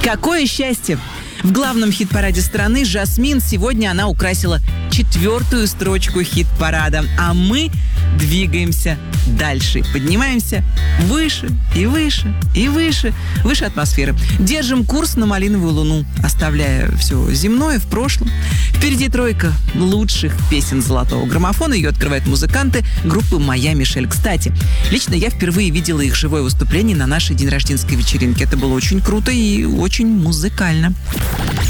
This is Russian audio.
Какое счастье! В главном хит-параде страны «Жасмин» сегодня она украсила 4-ю строчку хит-парада. А мы двигаемся дальше. Поднимаемся выше и выше и выше. Выше атмосферы. Держим курс на малиновую луну, оставляя все земное в прошлом. Впереди 3 лучших песен золотого граммофона. Ее открывают музыканты группы «Моя Мишель». Кстати, лично я впервые видела их живое выступление на нашей день рожденской вечеринке. Это было очень круто и очень музыкально.